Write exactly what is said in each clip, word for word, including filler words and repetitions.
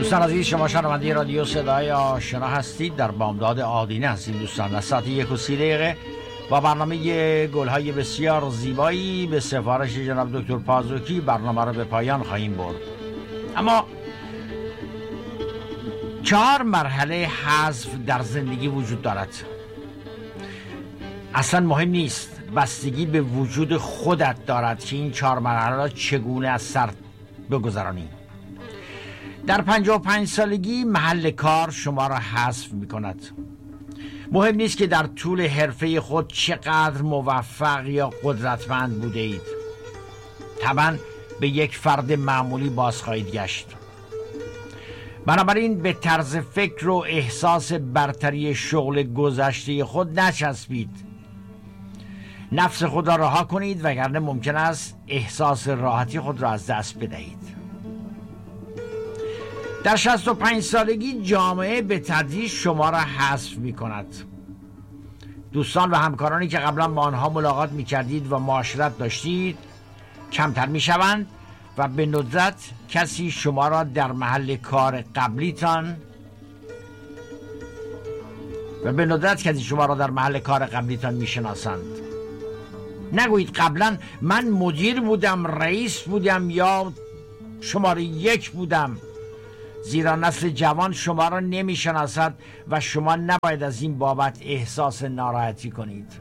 دوستان عزیز، شما شنونده رادیو صدای آشنا هستید. در بامداد آدینه هستید دوستان. در ساعت یک و سی دقیقه با برنامه گلهای بسیار زیبایی به سفارش جناب دکتر پازوکی برنامه را به پایان خواهیم برد. اما چهار مرحله حذف در زندگی وجود دارد. اصلا مهم نیست، بستگی به وجود خودت دارد که این چهار مرحله را چگونه از سر بگذرانی. در پنجاه و پنج سالگی محل کار شما را حذف می کند. مهم نیست که در طول حرفه خود چقدر موفق یا قدرتمند بوده اید. طبعا به یک فرد معمولی باز خواهید گشت. بنابراین به طرز فکر و احساس برتری شغل گذشته خود نچسبید. نفس خود را رها کنید، وگرنه ممکن است احساس راحتی خود را از دست بدهید. در شصت و پنج سالگی جامعه به تدریج شما را حذف می کند. دوستان و همکارانی که قبلا با آنها ملاقات می کردید و معاشرت داشتید کمتر می شوند و به ندرت کسی شما را در محل کار قبلیتان و به ندرت کسی شما را در محل کار قبلیتان می شناسند. نگویید قبلا من مدیر بودم، رئیس بودم یا شماره یک بودم، زیرا نسل جوان شما را نمی شناسد و شما نباید از این بابت احساس ناراحتی کنید.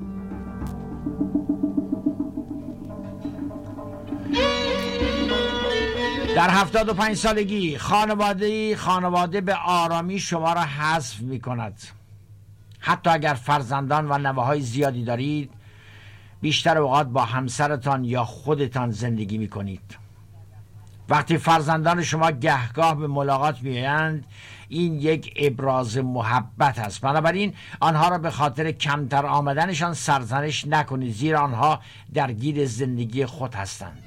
در هفتاد و پنج سالگی خانواده خانواده به آرامی شما را حذف می کند. حتی اگر فرزندان و نوه‌های زیادی دارید، بیشتر اوقات با همسرتان یا خودتان زندگی می کنید. وقتی فرزندان شما گهگاه به ملاقات می‌آیند، این یک ابراز محبت است. بنابراین آنها را به خاطر کمتر آمدنشان سرزنش نکنید، زیرا آنها درگیر زندگی خود هستند.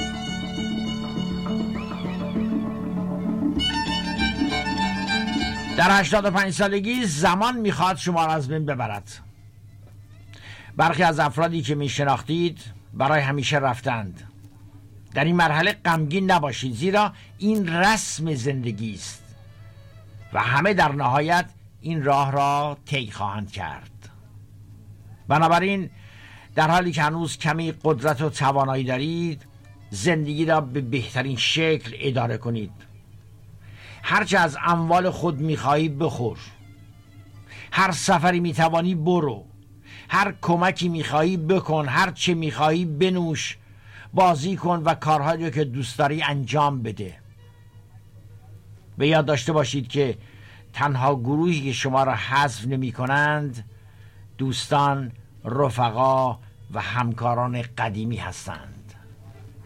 در هشتاد و پنج سالگی زمان می‌خواد شما را از بین ببرد. برخی از افرادی که می‌شناختید برای همیشه رفتند. در این مرحله غمگین نباشید، زیرا این رسم زندگی است و همه در نهایت این راه را طی خواهند کرد. بنابراین در حالی که هنوز کمی قدرت و توانایی دارید، زندگی را به بهترین شکل اداره کنید. هرچه از اموال خود می‌خواهی بخور، هر سفری می‌توانی برو، هر کمکی می‌خواهی بکن، هر چه می‌خواهی بنوش، بازی کن و کارهایی که دوست داری انجام بده. به یاد داشته باشید که تنها گروهی که شما را حذف نمی کنند دوستان، رفقا و همکاران قدیمی هستند.